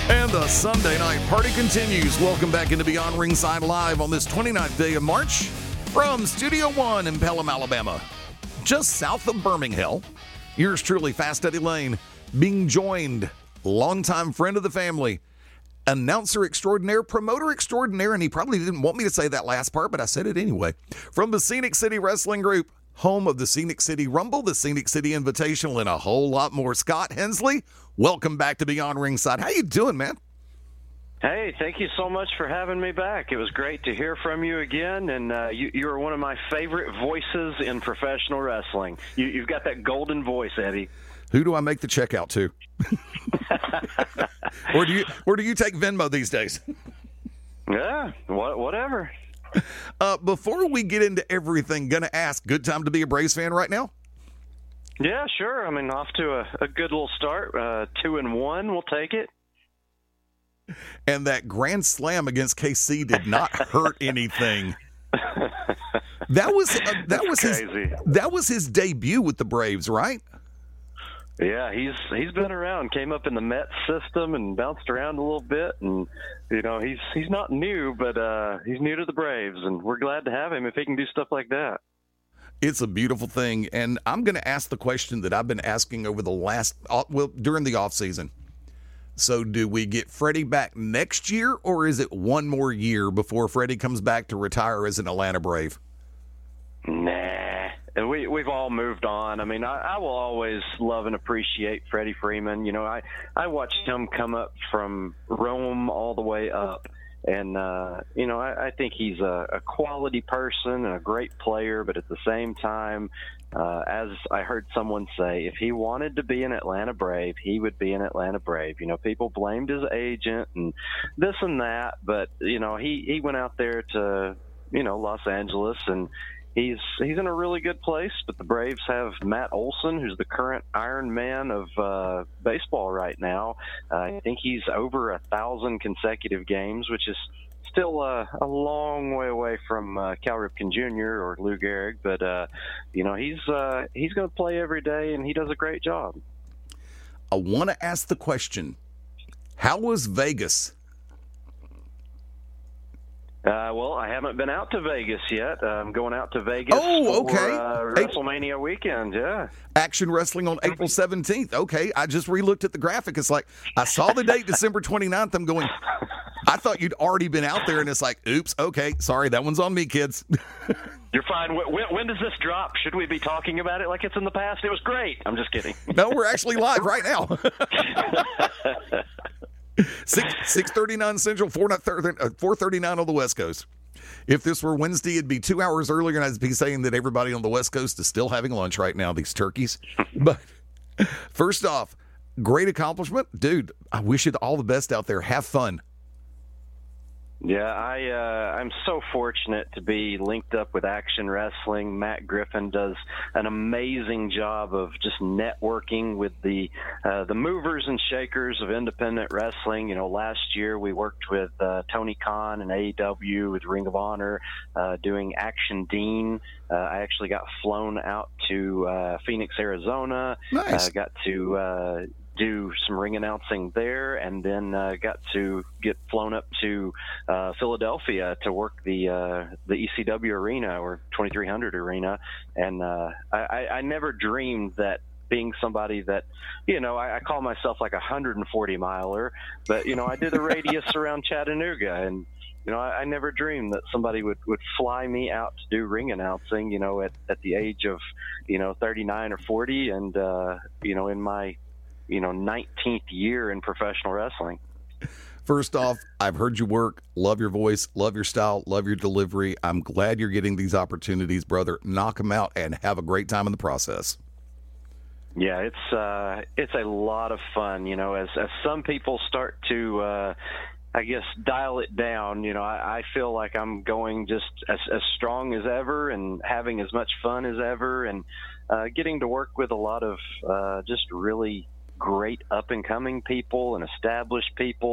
And the Sunday night party continues. Welcome back into Beyond Ringside Live on this 29th day of March from Studio One in Pelham, Alabama, just south of Birmingham. Yours truly, Fast Eddie Lane, being joined, longtime friend of the family, announcer extraordinaire, promoter extraordinaire, and he probably didn't want me to say that last part, but I said it anyway, from the Scenic City Wrestling Group, home of the Scenic City Rumble, the Scenic City Invitational, and a whole lot more. Scott Hensley, welcome back to Beyond Ringside. How you doing, man? Hey, thank you so much for having me back. It was great to hear from you again, and you are one of my favorite voices in professional wrestling. You've got that golden voice, Eddie. Who do I make the check out to? Or do you take Venmo these days? Yeah, whatever. Before we get into everything, gonna ask, good time to be a Braves fan right now? Yeah, sure. I mean, off to a good little start. 2-1, we'll take it. And that grand slam against KC did not hurt anything. That was his debut with the Braves, right? Yeah, he's been around. Came up in the Mets system and bounced around a little bit, and he's not new, but he's new to the Braves, and we're glad to have him if he can do stuff like that. It's a beautiful thing, and I'm going to ask the question that I've been asking over the during the off season. So, do we get Freddie back next year, or is it one more year before Freddie comes back to retire as an Atlanta Brave? Nah, we've all moved on. I mean, I will always love and appreciate Freddie Freeman. I watched him come up from Rome all the way up, and I think he's a quality person and a great player. But at the same time, as I heard someone say, if he wanted to be an Atlanta Brave, he would be an Atlanta Brave. People blamed his agent and this and that, but he went out there to Los Angeles, and he's in a really good place. But the Braves have Matt Olson, who's the current Iron Man of baseball right now. I think he's over 1,000 consecutive games, which is still a long way away from Cal Ripken Jr. or Lou Gehrig, but he's going to play every day, and he does a great job. I want to ask the question: how was Vegas? Well, I haven't been out to Vegas yet. I'm going out to Vegas for WrestleMania weekend, yeah. Action Wrestling on April 17th. Okay, I just re-looked at the graphic. It's like, I saw the date, December 29th. I'm going, I thought you'd already been out there, and it's like, oops, okay, sorry, that one's on me, kids. You're fine. When does this drop? Should we be talking about it like it's in the past? It was great. I'm just kidding. No, we're actually live right now. 6:39 Central, 4:39 on the West Coast. If this were Wednesday, it'd be 2 hours earlier, and I'd be saying that everybody on the West Coast is still having lunch right now, these turkeys. But first off, great accomplishment. Dude, I wish you all the best out there. Have fun. Yeah, I'm so fortunate to be linked up with Action Wrestling. Matt Griffin does an amazing job of just networking with the movers and shakers of independent wrestling. Last year we worked with Tony Khan and AEW with Ring of Honor doing Action Dean. I actually got flown out to Phoenix, Arizona. Nice. Got to do some ring announcing there, and then got to get flown up to Philadelphia to work the ECW arena, or 2300 arena, and I never dreamed that being somebody that, I call myself like a 140 miler, but I did a radius around Chattanooga, and I never dreamed that somebody would fly me out to do ring announcing, at the age of 39 or 40, and in my 19th year in professional wrestling. First off, I've heard you work. Love your voice, love your style, love your delivery. I'm glad you're getting these opportunities, brother. Knock them out and have a great time in the process. Yeah, it's a lot of fun. As some people start to I guess dial it down, I feel like I'm going just as strong as ever and having as much fun as ever, and getting to work with a lot of just really great up-and-coming people and established people